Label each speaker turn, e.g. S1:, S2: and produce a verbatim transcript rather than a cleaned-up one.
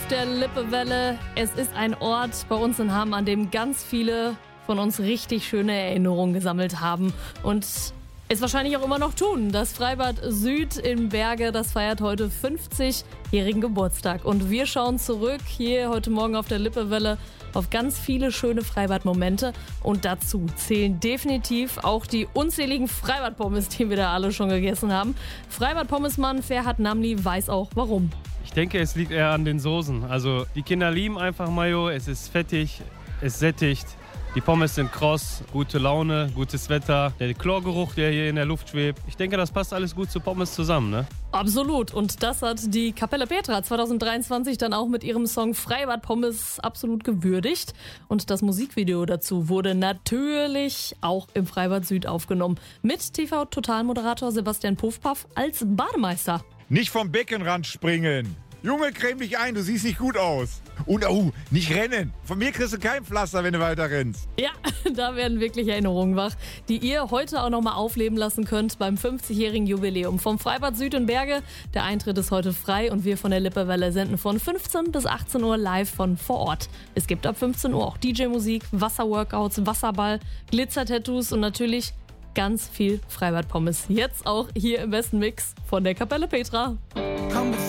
S1: auf der Lippewelle. Es ist ein Ort bei uns in Hamm, an dem ganz viele von uns richtig schöne Erinnerungen gesammelt haben und es wahrscheinlich auch immer noch tun. Das Freibad Süd in Berge, das feiert heute fünfzigjährigen Geburtstag. Und wir schauen zurück hier heute Morgen auf der Lippewelle auf ganz viele schöne Freibadmomente. Und dazu zählen definitiv auch die unzähligen Freibadpommes, die wir da alle schon gegessen haben. Freibad-Pommesmann Ferhat Namli weiß auch warum.
S2: Ich denke, es liegt eher an den Soßen. Also die Kinder lieben einfach Mayo, es ist fettig, es sättigt. Die Pommes sind kross, gute Laune, gutes Wetter, der Chlorgeruch, der hier in der Luft schwebt. Ich denke, das passt alles gut zu Pommes zusammen, ne?
S1: Absolut. Und das hat die Kapelle Petra zwanzig dreiundzwanzig dann auch mit ihrem Song Freibad Pommes absolut gewürdigt. Und das Musikvideo dazu wurde natürlich auch im Freibad Süd aufgenommen. Mit T V-Total-Moderator Sebastian Puffpaff als Bademeister.
S3: Nicht vom Beckenrand springen. Junge, creme dich ein, du siehst nicht gut aus. Und oh, nicht rennen. Von mir kriegst du kein Pflaster, wenn du weiter rennst.
S1: Ja, da werden wirklich Erinnerungen wach, die ihr heute auch nochmal aufleben lassen könnt beim fünfzigjährigen Jubiläum vom Freibad Süd in Berge. Der Eintritt ist heute frei und wir von der Lippewelle senden von fünfzehn bis achtzehn Uhr live von vor Ort. Es gibt ab fünfzehn Uhr auch D J-Musik, Wasserworkouts, Wasserball, Glitzer-Tattoos und natürlich ganz viel Freibad-Pommes. Jetzt auch hier im besten Mix von der Kapelle Petra.